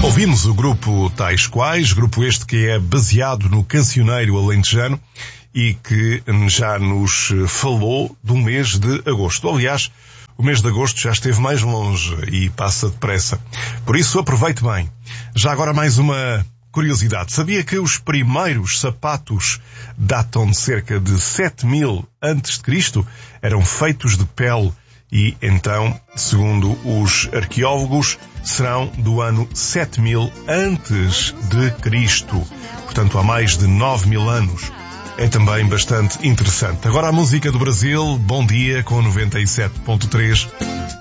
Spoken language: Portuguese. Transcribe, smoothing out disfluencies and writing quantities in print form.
Ouvimos o grupo Tais Quais, grupo este que é baseado no cancioneiro alentejano e que já nos falou do mês de agosto. Aliás, o mês de agosto já esteve mais longe e passa depressa. Por isso, aproveite bem. Já agora mais uma curiosidade. Sabia que os primeiros sapatos datam de cerca de 7000 a.C.? Eram feitos de pele e, então, segundo os arqueólogos, serão do ano 7000 a.C. Portanto, há mais de 9000 anos. É também bastante interessante. Agora a música do Brasil. Bom dia com 97.3.